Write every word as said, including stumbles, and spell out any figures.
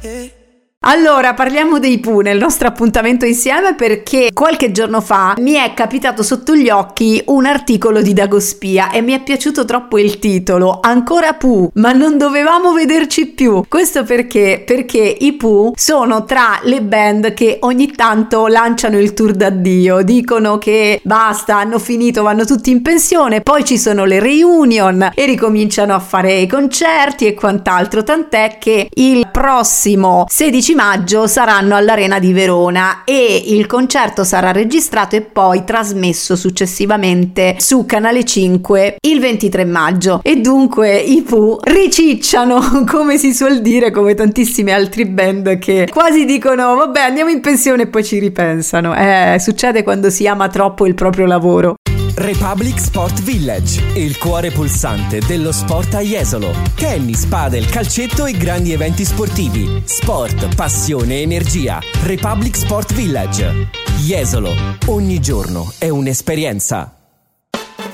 Allora, parliamo dei Pooh nel nostro appuntamento insieme, perché qualche giorno fa mi è capitato sotto gli occhi un articolo di Dagospia e mi è piaciuto troppo il titolo: Ancora Pooh, ma non dovevamo vederci più. Questo perché? Perché i Pooh sono tra le band che ogni tanto lanciano il tour d'addio, dicono che basta, hanno finito, vanno tutti in pensione, poi ci sono le reunion e ricominciano a fare i concerti e quant'altro, tant'è che il prossimo sedici maggio saranno all'Arena di Verona e il concerto sarà registrato e poi trasmesso successivamente su Canale cinque il ventitré maggio, e dunque i Pooh ricicciano, come si suol dire, come tantissime altre band che quasi dicono vabbè, andiamo in pensione e poi ci ripensano. Eh, succede quando si ama troppo il proprio lavoro. Republic Sport Village, il cuore pulsante dello sport a Jesolo. Tennis, padel, calcetto e grandi eventi sportivi. Sport, passione, energia. Republic Sport Village. Jesolo, ogni giorno è un'esperienza.